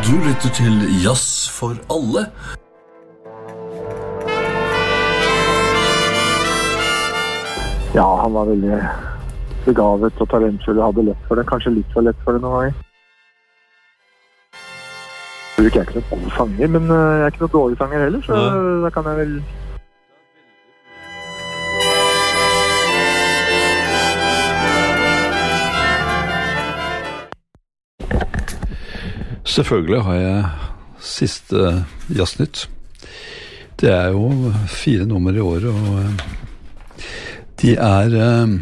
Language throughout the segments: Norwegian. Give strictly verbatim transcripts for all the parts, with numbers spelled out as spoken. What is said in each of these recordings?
Du lytter til Jazz for alle. Ja, han var veldig begavet og talentfull og hadde lett for det. Kanskje litt for lett for det noen ganger. Jeg er ikke noen god sanger, men jeg er ikke noen dårlig sanger heller, så ja. Da kan jeg vel... Selvfølgelig har jeg siste Jazznytt. Det er jo fire nummer i året, og de er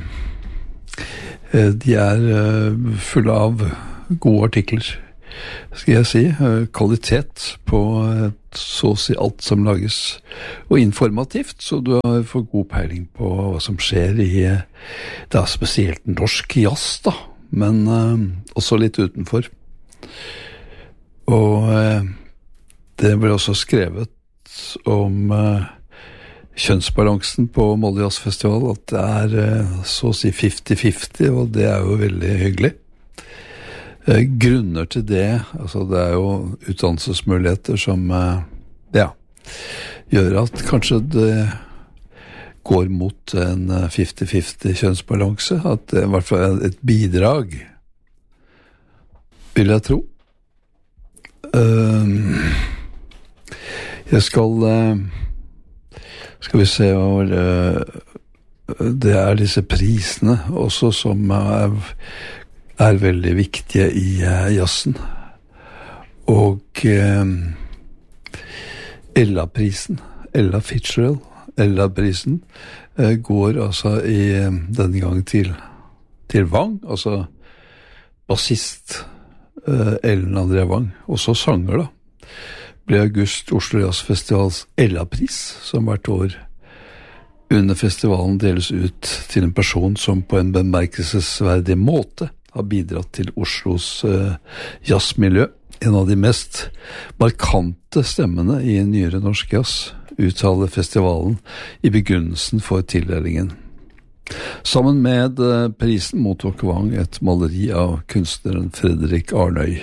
de er fulle av gode artikler, skal jeg si. Kvalitet på så å si alt som lages, og informativt, så du får god peiling på hva som skjer i, det er spesielt norsk jazz da, men også litt utenfor. Og eh, det ble også skrevet om eh, kjønnsbalansen på Molde Jazz Festival, at det er eh, så å si fifty-fifty, og det er jo veldig hyggelig. Eh, grunner til det, altså det er jo utdannelsesmuligheter som eh, ja, gjør at kanskje det går mot en fifty-fifty kjønnsbalanse, at det er i hvert fall er et bidrag, vil jeg tro. Uh, jeg skal uh, skal vi se over uh, det er disse prisene også som er, er veldig viktige i uh, jazzen, og uh, Ella-prisen, Ella Fitzgerald Ella-prisen uh, går altså i uh, denne gang til til Wang, altså bassist Uh, Ellen Andrea Wang, også sanger da, ble august Oslo Jazz Festivals Ella-pris, som hvert år under festivalen deles ut til en person som på en bemerkelsesverdig måte har bidratt til Oslos uh, jazzmiljø. En av de mest markante stemmene i nyere norsk jazz, uttaler festivalen i begrunnelsen for tildelingen. Sammen med prisen mottok Wang et maleri av kunstneren Fredrik Arnøy.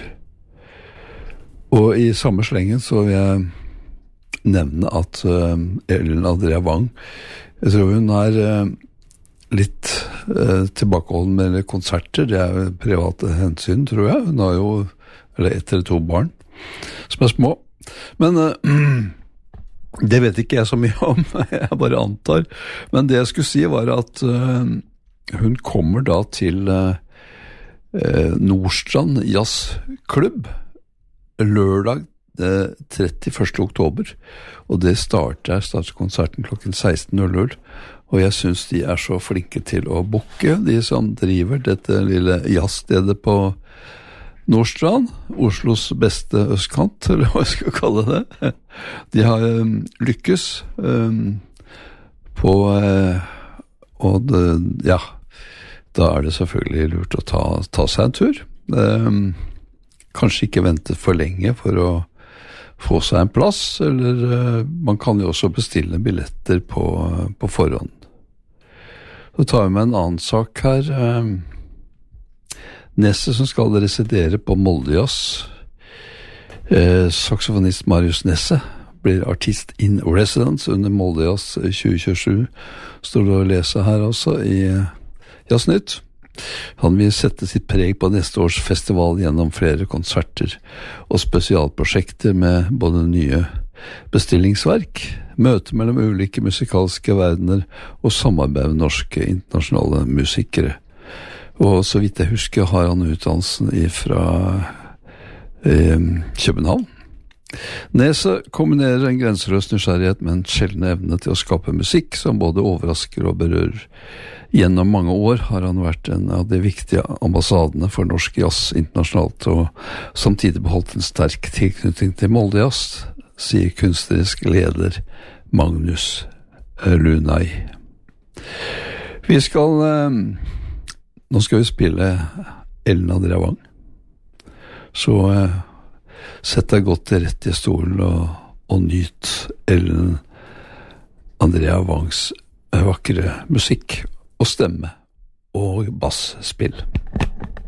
Og i samme slengen så vil jeg nevne at uh, Ellen Andrea Wang, jeg tror hun er uh, litt uh, tilbakeholden med konserter, det er private hensyn, tror jeg. Hun har jo eller ett eller to barn som er små. Men uh, det vet ikke jeg så mye om, jeg bare antar. Men det jeg skulle si var at uh, hun kommer da til uh, Nordstrand Jazzklubb lørdag uh, trettiførste oktober. Og det starter, starter konserten klokken seksten null null. Og jeg synes de er så flinke til å booke, de som driver dette lille jazzstedet på Nordstrand, Oslos beste østkant, eller hva jeg skal kalle det. De har um, lykkes um, på, uh, og det, ja, da er det selvfølgelig lurt å ta, ta seg en tur. Um, kanskje ikke vente for lenge for å få seg en plass, eller uh, man kan jo også bestille billetter på, på forhånd. Så tar vi med en annen sak her. Um, Nesse som skal residere på Molde Jazz, eh, saksofonist Marius Nesse, blir artist in residence under Molde Jazz tjue tjuesju, står det å lese her også i Jazznytt. Han vil sette sitt preg på neste års festival gjennom flere konserter og spesialprosjekter med både nye bestillingsverk, møter mellom ulike musikalske verdener og samarbeid med norske internasjonale musikere. Og så vidt jeg husker har han utdannelsen fra eh, København. Nese kombinerer en grenseløs nysgjerrighet med en sjelden evne til å skape musikk som både overrasker og berører. Gjennom mange år har han vært en av de viktige ambassadene for norsk jazz internasjonalt, og samtidig beholdt en sterk tilknytning til Molde Jazz, sier kunstnerisk leder Magnus Lunay. Vi skal... Eh, Nå skal vi spille Ellen Andrea Wang. Så eh, sett deg godt til rett i stolen og, og nyt Ellen Andrea Wangs vakre musikk og stemme og bassspill.